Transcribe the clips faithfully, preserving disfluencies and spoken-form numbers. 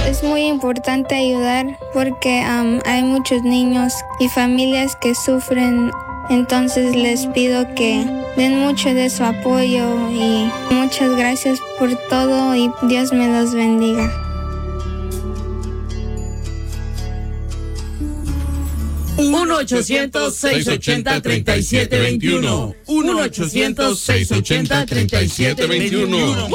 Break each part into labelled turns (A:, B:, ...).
A: Es muy importante ayudar porque um, hay muchos niños y familias que sufren. Entonces les pido que den mucho de su apoyo y muchas gracias por todo y Dios me los bendiga.
B: uno ochocientos, seiscientos ochenta, treinta y siete veintiuno. uno ochocientos, seiscientos ochenta, treinta y siete veintiuno.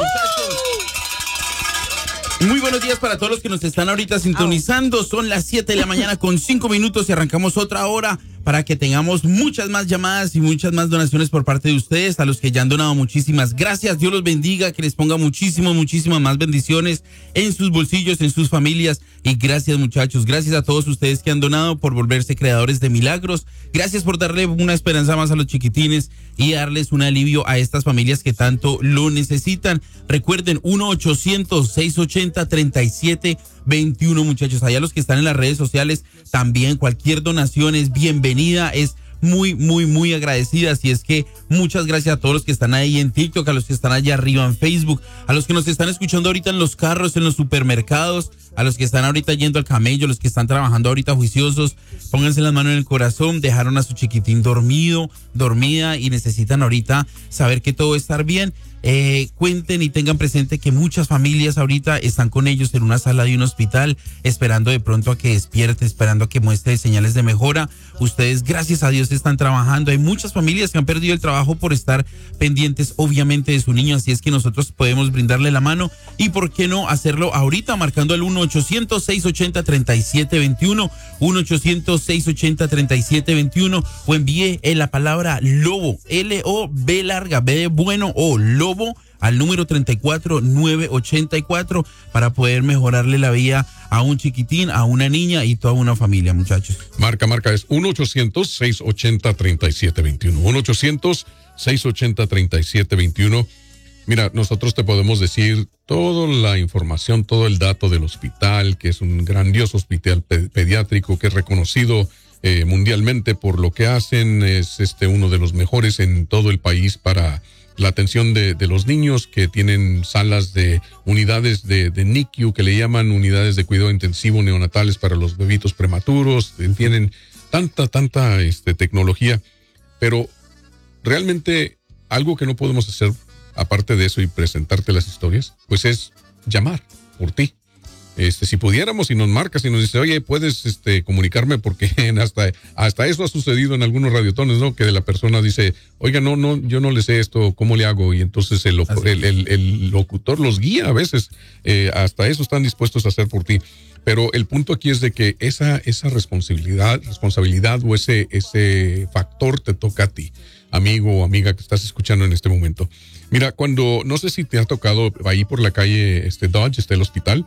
C: Muy buenos días para todos los que nos están ahorita sintonizando. Son las siete de la mañana con cinco minutos y arrancamos otra hora para que tengamos muchas más llamadas y muchas más donaciones por parte de ustedes. A los que ya han donado, muchísimas gracias. Dios los bendiga, que les ponga muchísimas, muchísimas más bendiciones en sus bolsillos, en sus familias. Y gracias, muchachos. Gracias a todos ustedes que han donado por volverse creadores de milagros. Gracias por darle una esperanza más a los chiquitines y darles un alivio a estas familias que tanto lo necesitan. Recuerden, uno ochocientos, seiscientos ochenta, treinta y siete veintiuno, muchachos. Allá los que están en las redes sociales, también cualquier donación es bienvenida, es muy, muy, muy agradecida. Así es que muchas gracias a todos los que están ahí en TikTok, a los que están allá arriba en Facebook, a los que nos están escuchando ahorita en los carros, en los supermercados, a los que están ahorita yendo al camello, los que están trabajando ahorita juiciosos. Pónganse las manos en el corazón. Dejaron a su chiquitín dormido, dormida y necesitan ahorita saber que todo va a estar bien. Eh, cuenten y tengan presente que muchas familias ahorita están con ellos en una sala de un hospital, esperando de pronto a que despierte, esperando a que muestre señales de mejora. Ustedes, gracias a Dios, están trabajando. Hay muchas familias que han perdido el trabajo por estar pendientes, obviamente, de su niño. Así es que nosotros podemos brindarle la mano y por qué no hacerlo ahorita, marcando el uno ochocientos, seiscientos ochenta, treinta y siete veintiuno, uno ochocientos, seiscientos ochenta, treinta y siete veintiuno, o envíe en la palabra lobo, L O B larga, B de bueno o lobo, al número treinta y cuatro, novecientos ochenta y cuatro para poder mejorarle la vida a un chiquitín, a una niña y toda una familia, muchachos.
D: Marca, marca es uno ochocientos, seiscientos ochenta, treinta y siete veintiuno. uno ochocientos, seiscientos ochenta, treinta y siete veintiuno. Mira, nosotros te podemos decir toda la información, todo el dato del hospital, que es un grandioso hospital pe- pediátrico que es reconocido eh, mundialmente por lo que hacen. Es este uno de los mejores en todo el país para la atención de, de los niños, que tienen salas de unidades de, de N I C U, que le llaman unidades de cuidado intensivo neonatales para los bebitos prematuros. Tienen tanta, tanta este, tecnología, pero realmente algo que no podemos hacer, aparte de eso y presentarte las historias, pues es llamar por ti. Este, si pudiéramos y nos marcas y nos dice, oye, puedes este, comunicarme, porque hasta, hasta eso ha sucedido en algunos radiotones, ¿no? Que de la persona dice, oiga, no, no, yo no le sé esto, ¿cómo le hago? Y entonces el, el, el, el locutor los guía a veces, eh, hasta eso están dispuestos a hacer por ti. Pero el punto aquí es de que esa, esa responsabilidad, responsabilidad o ese, ese factor te toca a ti, amigo o amiga que estás escuchando en este momento. Mira, cuando, no sé si te ha tocado ahí por la calle este Dodge, está el hospital,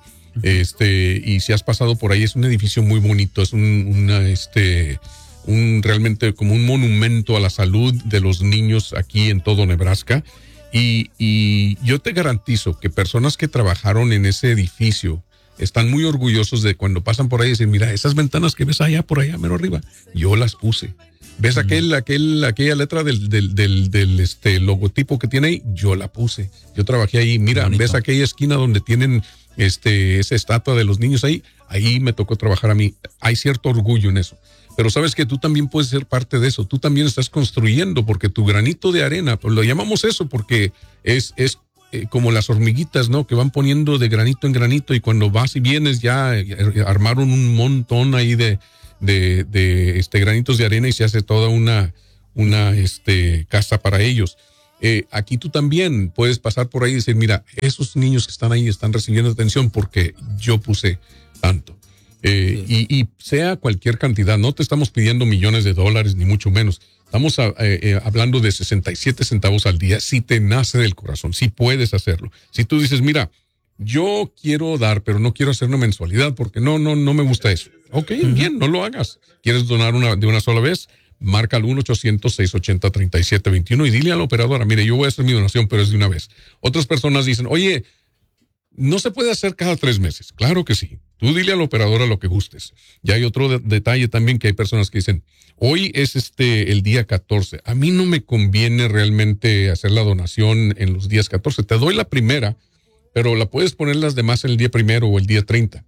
D: este, y si has pasado por ahí, es un edificio muy bonito, es un, una, este, un realmente como un monumento a la salud de los niños aquí en todo Nebraska. Y, y yo te garantizo que personas que trabajaron en ese edificio están muy orgullosos de cuando pasan por ahí y dicen, mira, esas ventanas que ves allá, por allá, mero arriba, yo las puse. ¿Ves aquel, aquel, aquella letra del, del, del, del este logotipo que tiene ahí? Yo la puse. Yo trabajé ahí. Mira, ¿ves aquella esquina donde tienen este, esa estatua de los niños ahí? Ahí me tocó trabajar a mí. Hay cierto orgullo en eso. Pero sabes que tú también puedes ser parte de eso. Tú también estás construyendo, porque tu granito de arena, pues lo llamamos eso porque es, es eh, como las hormiguitas, ¿no? Que van poniendo de granito en granito, y cuando vas y vienes ya eh, armaron un montón ahí de de, de este granitos de arena y se hace toda una, una este, casa para ellos. Eh, aquí tú también puedes pasar por ahí y decir, mira, esos niños que están ahí están recibiendo atención porque yo puse tanto. Eh, sí. y, y sea cualquier cantidad, no te estamos pidiendo millones de dólares, ni mucho menos. Estamos a, eh, hablando de sesenta y siete centavos al día, si te nace del corazón, si puedes hacerlo. Si tú dices, mira, yo quiero dar, pero no quiero hacer una mensualidad porque no, no, no me gusta eso. Ok, uh-huh. Bien, no lo hagas. ¿Quieres donar una, de una sola vez? Marca al uno ochocientos, seiscientos ochenta, treinta y siete veintiuno y dile a la operadora, mire, yo voy a hacer mi donación, pero es de una vez. Otras personas dicen, oye, no se puede hacer cada tres meses. Claro que sí. Tú dile a la operadora lo que gustes. Y hay otro de- detalle también, que hay personas que dicen, hoy es este el día catorce. A mí no me conviene realmente hacer la donación en los días catorce. Te doy la primera, pero la puedes poner las demás en el día primero o el día treinta.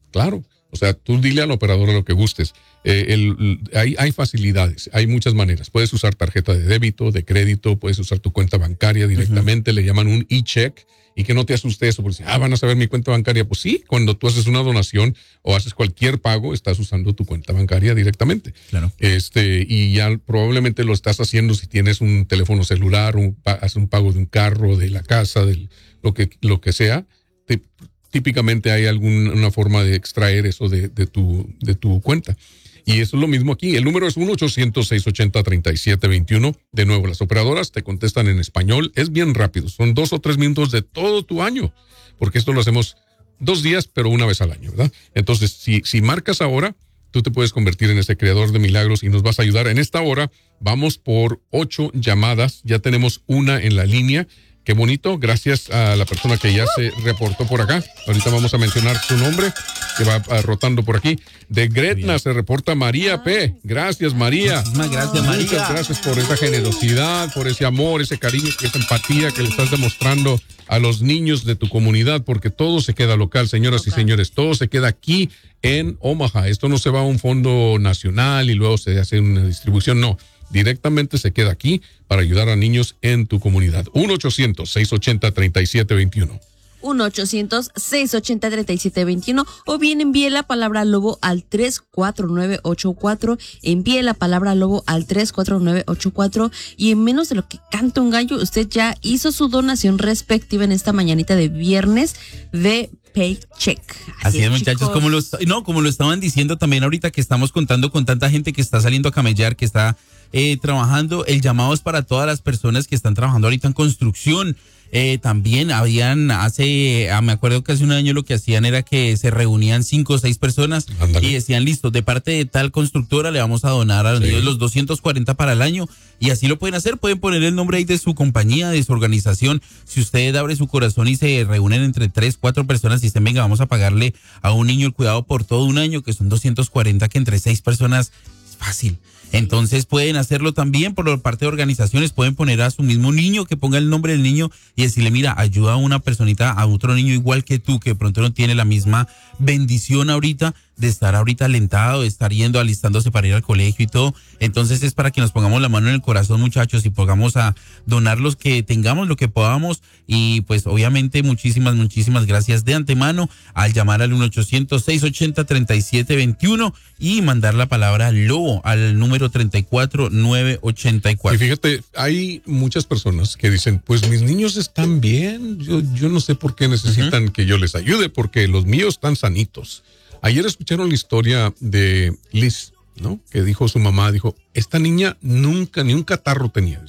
D: Claro. O sea, tú dile al operador lo que gustes. Eh, el, el, hay, hay facilidades, hay muchas maneras. Puedes usar tarjeta de débito, de crédito, puedes usar tu cuenta bancaria directamente, uh-huh. Le llaman un e-check. Y que no te asuste eso, porque ah, van a saber mi cuenta bancaria. Pues sí, cuando tú haces una donación o haces cualquier pago, estás usando tu cuenta bancaria directamente.
C: Claro.
D: Este, y ya probablemente lo estás haciendo si tienes un teléfono celular, un, haces un pago de un carro, de la casa, de lo que, lo que sea. Te, típicamente hay alguna forma de extraer eso de, de, tu, de tu cuenta. Y eso es lo mismo aquí. El número es uno ochocientos, seiscientos ochenta, treinta y siete veintiuno. De nuevo, las operadoras te contestan en español. Es bien rápido. Son dos o tres minutos de todo tu año. Porque esto lo hacemos dos días, pero una vez al año, ¿verdad? Entonces, si, si marcas ahora, tú te puedes convertir en ese creador de milagros y nos vas a ayudar. En esta hora, vamos por ocho llamadas. Ya tenemos una en la línea. Qué bonito, gracias a la persona que ya se reportó por acá. Ahorita vamos a mencionar su nombre, que va uh, rotando por aquí. De Gretna se reporta María P. Gracias, María.
C: Muchísimas gracias, María.
D: Muchas gracias por esa generosidad, por ese amor, ese cariño, esa empatía que le estás demostrando a los niños de tu comunidad, porque todo se queda local, señoras okay. y señores. Todo se queda aquí en Omaha. Esto no se va a un fondo nacional y luego se hace una distribución, no. Directamente se queda aquí para ayudar a niños en tu comunidad. uno ochocientos, seiscientos ochenta, treinta y siete veintiuno.
B: uno ochocientos, seiscientos ochenta, treinta y siete veintiuno o bien envíe la palabra lobo al tres cuatro nueve ocho cuatro, envíe la palabra lobo al tres cuatro nueve ocho cuatro y en menos de lo que canta un gallo, usted ya hizo su donación respectiva en esta mañanita de viernes de Paycheck.
C: Así, Así es, muchachos, chicos. como lo, no, como lo estaban diciendo también ahorita que estamos contando con tanta gente que está saliendo a camellar, que está eh, trabajando, el llamado es para todas las personas que están trabajando ahorita en construcción. Eh, también habían hace, ah, me acuerdo que hace un año lo que hacían era que se reunían cinco o seis personas Andale. y decían, listo, de parte de tal constructora le vamos a donar a los, sí. niños los doscientos cuarenta para el año, y así lo pueden hacer, pueden poner el nombre ahí de su compañía, de su organización. Si usted abre su corazón y se reúnen entre tres, cuatro personas y dicen, venga, vamos a pagarle a un niño el cuidado por todo un año, que son doscientos cuarenta, que entre seis personas es fácil. Entonces pueden hacerlo también por parte de organizaciones, pueden poner a su mismo niño, que ponga el nombre del niño y decirle, mira, ayuda a una personita, a otro niño igual que tú, que de pronto no tiene la misma bendición ahorita de estar ahorita alentado, de estar yendo, alistándose para ir al colegio y todo. Entonces es para que nos pongamos la mano en el corazón, muchachos, y pongamos a donar los que tengamos, lo que podamos. Y pues obviamente muchísimas, muchísimas gracias de antemano al llamar al uno ochocientos, seiscientos ochenta, treinta y siete veintiuno y mandar la palabra lobo al número treinta y cuatro nueve ochenta y cuatro.
D: Y fíjate, hay muchas personas que dicen, pues mis niños están bien, yo, yo no sé por qué necesitan uh-huh. que yo les ayude, porque los míos están sanitos. Ayer escucharon la historia de Liz, ¿no? Que dijo su mamá, dijo, esta niña nunca, ni un catarro tenía.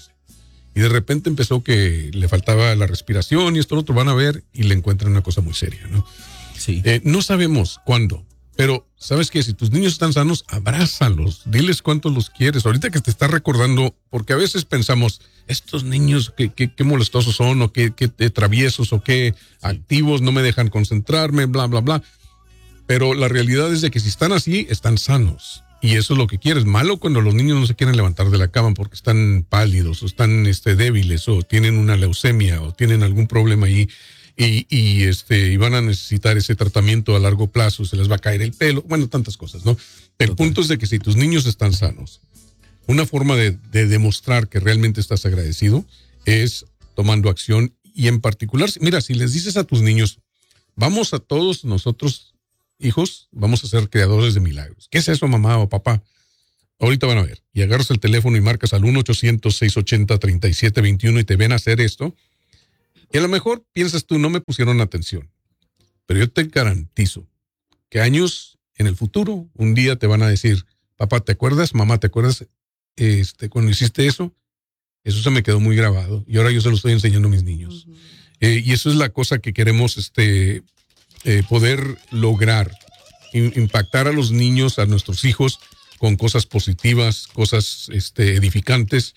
D: Y de repente empezó que le faltaba la respiración y esto lo otro, van a ver y le encuentran una cosa muy seria, ¿no?
C: Sí.
D: Eh, no sabemos cuándo, pero ¿sabes qué? Si tus niños están sanos, abrázalos, diles cuánto los quieres. Ahorita que te estás recordando, porque a veces pensamos, estos niños qué, qué, qué molestosos son, o qué, qué traviesos, o qué sí. activos, no me dejan concentrarme, bla, bla, bla. Pero la realidad es de que si están así, están sanos. Y eso es lo que quieres. Malo cuando los niños no se quieren levantar de la cama porque están pálidos, o están este, débiles, o tienen una leucemia, o tienen algún problema ahí. Y, y, este, y van a necesitar ese tratamiento a largo plazo, se les va a caer el pelo, bueno, tantas cosas, ¿no? El Total. punto es de que si tus niños están sanos, una forma de, de demostrar que realmente estás agradecido es tomando acción. Y en particular, mira, si les dices a tus niños, vamos a todos nosotros, hijos, vamos a ser creadores de milagros. ¿Qué es eso, mamá o papá? Ahorita van a ver. Y agarras el teléfono y marcas al uno ochocientos, seiscientos ochenta, treinta y siete veintiuno y te ven a hacer esto. Y a lo mejor piensas tú, no me pusieron atención. Pero yo te garantizo que años en el futuro, un día te van a decir, papá, ¿te acuerdas? Mamá, ¿te acuerdas este, cuando hiciste eso? Eso se me quedó muy grabado. Y ahora yo se lo estoy enseñando a mis niños. Uh-huh. Eh, y eso es la cosa que queremos este, eh, poder lograr. In, impactar a los niños, a nuestros hijos, con cosas positivas, cosas este, edificantes.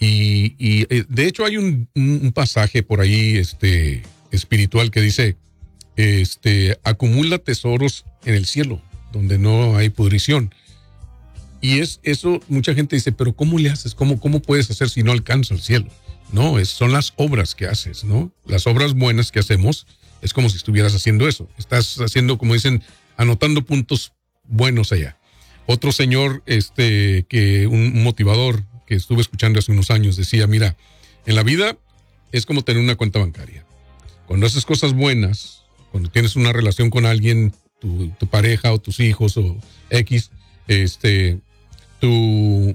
D: Y, y de hecho hay un, un pasaje por ahí este, espiritual que dice, este, acumula tesoros en el cielo, donde no hay pudrición. Y es eso, mucha gente dice, pero ¿cómo le haces? ¿Cómo, cómo puedes hacer si no alcanza el cielo? No, es, son las obras que haces, ¿no? Las obras buenas que hacemos es como si estuvieras haciendo eso. Estás haciendo, como dicen, anotando puntos buenos allá. Otro señor, este, que un motivador que estuve escuchando hace unos años decía, mira, en la vida es como tener una cuenta bancaria. Cuando haces cosas buenas, cuando tienes una relación con alguien, tu, tu pareja o tus hijos o X, este, tu,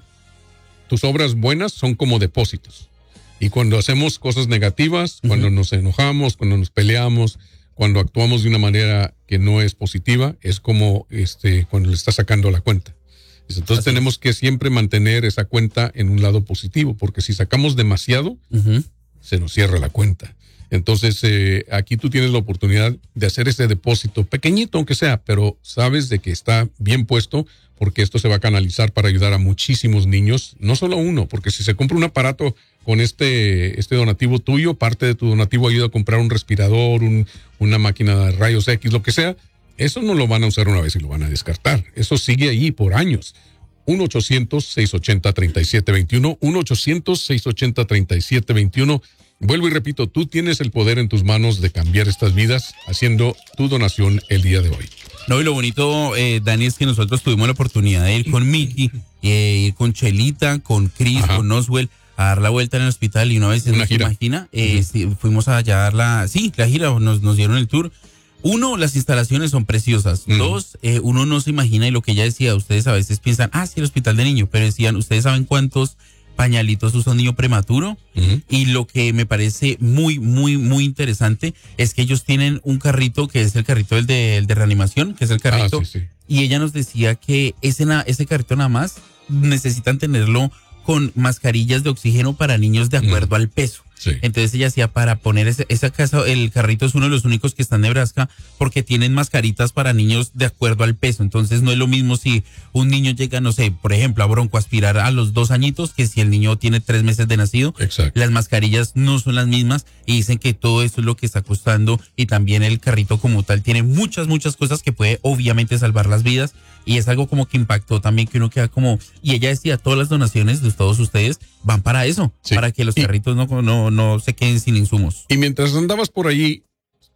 D: tus obras buenas son como depósitos. Y cuando hacemos cosas negativas, uh-huh. cuando nos enojamos, cuando nos peleamos, cuando actuamos de una manera que no es positiva, es como este, cuando le estás sacando la cuenta. Entonces Así tenemos es. que siempre mantener esa cuenta en un lado positivo, porque si sacamos demasiado, uh-huh. se nos cierra la cuenta. Entonces, eh, aquí tú tienes la oportunidad de hacer ese depósito, pequeñito aunque sea, pero sabes de que está bien puesto, porque esto se va a canalizar para ayudar a muchísimos niños, no solo uno, porque si se compra un aparato con este, este donativo tuyo, parte de tu donativo ayuda a comprar un respirador, un, una máquina de rayos X, lo que sea, eso no lo van a usar una vez y lo van a descartar. Eso sigue ahí por años. uno ochocientos, seiscientos ochenta, treinta y siete veintiuno, uno ochocientos, seiscientos ochenta, treinta y siete veintiuno. Vuelvo y repito, tú tienes el poder en tus manos de cambiar estas vidas haciendo tu donación el día de hoy.
C: No, y lo bonito, eh, Dani, es que nosotros tuvimos la oportunidad de ir con Mickey, eh, ir con Chelita, con Chris, Ajá. con Oswell, a dar la vuelta en el hospital, y una vez
D: una
C: se
D: gira.
C: imagina, eh, uh-huh. sí, fuimos allá a dar la, sí, la gira, nos, nos dieron el tour. Uno, las instalaciones son preciosas. Uh-huh. Dos, eh, uno no se imagina, y lo que ella decía, ustedes a veces piensan, ah, sí, el hospital de niños, pero decían, ustedes saben cuántos pañalitos usa un niño prematuro. Uh-huh. Y lo que me parece muy, muy, muy interesante es que ellos tienen un carrito que es el carrito del de, el de reanimación, que es el carrito.
D: Ah, sí, sí.
C: Y ella nos decía que ese, ese carrito nada más necesitan tenerlo con mascarillas de oxígeno para niños de acuerdo uh-huh. al peso.
D: Sí.
C: Entonces ella hacía para poner ese, esa casa, el carrito es uno de los únicos que está en Nebraska porque tienen mascaritas para niños de acuerdo al peso. Entonces no es lo mismo si un niño llega, no sé, por ejemplo, a broncoaspirar a los dos añitos que si el niño tiene tres meses de nacido.
D: Exacto.
C: Las mascarillas no son las mismas y dicen que todo eso es lo que está costando, y también el carrito como tal tiene muchas, muchas cosas que puede obviamente salvar las vidas, y es algo como que impactó también, que uno queda como, y ella decía, todas las donaciones de todos ustedes van para eso, sí. para que los y, carritos no, no, no se queden sin insumos.
D: Y mientras andabas por allí,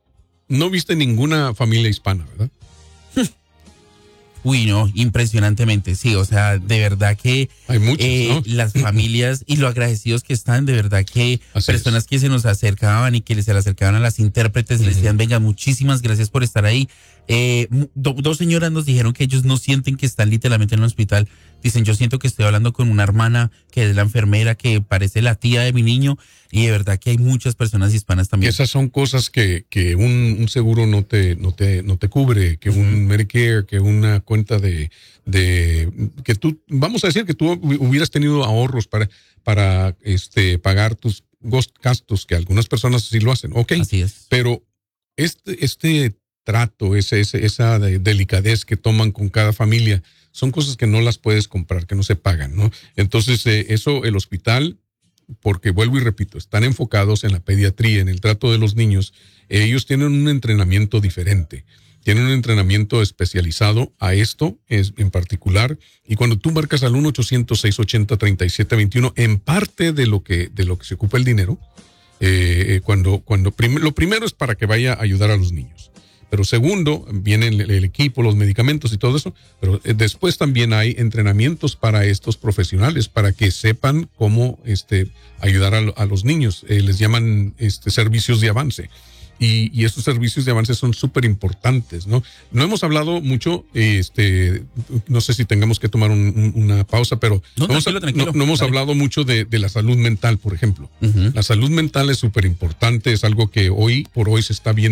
D: no viste ninguna familia hispana, ¿verdad?
C: Uy, no, impresionantemente, sí, o sea, de verdad que
D: hay muchos,
C: eh,
D: ¿no?
C: Las familias y lo agradecidos que están, de verdad que
D: Así
C: personas
D: es.
C: que se nos acercaban y que se le acercaban a las intérpretes, uh-huh. les decían, venga, muchísimas gracias por estar ahí. Eh, do, dos señoras nos dijeron que ellos no sienten que están literalmente en el hospital. Dicen, yo siento que estoy hablando con una hermana que es la enfermera, que parece la tía de mi niño, y de verdad que hay muchas personas hispanas también.
D: Esas son cosas que, que un, un seguro no te, no te, no te cubre, que uh-huh. un Medicare, que una cuenta de, de, que tú, vamos a decir que tú hubieras tenido ahorros para, para este, pagar tus gastos, que algunas personas sí lo hacen, ok.
C: Así es.
D: Pero este, este trato, ese, ese, esa delicadez que toman con cada familia, son cosas que no las puedes comprar, que no se pagan, ¿no? Entonces, eh, eso, el hospital, porque vuelvo y repito, están enfocados en la pediatría, en el trato de los niños. Eh, ellos tienen un entrenamiento diferente, tienen un entrenamiento especializado a esto es, en particular. Y cuando tú marcas al uno ochocientos, seiscientos ochenta, treinta y siete veintiuno, en parte de lo que, de lo que se ocupa el dinero, eh, cuando, cuando prim- lo primero es para que vaya a ayudar a los niños. Pero segundo, viene el, el equipo, los medicamentos y todo eso, pero después también hay entrenamientos para estos profesionales, para que sepan cómo este, ayudar a, a los niños. Eh, les llaman este, servicios de avance. Y, y estos servicios de avance son súper importantes, ¿no? No hemos hablado mucho, este, no sé si tengamos que tomar un, un, una pausa, pero
C: no,
D: no, hemos,
C: tranquilo, tranquilo.
D: no, no hemos hablado mucho de, de la salud mental, por ejemplo. Uh-huh. La salud mental es súper importante, es algo que hoy por hoy se está viendo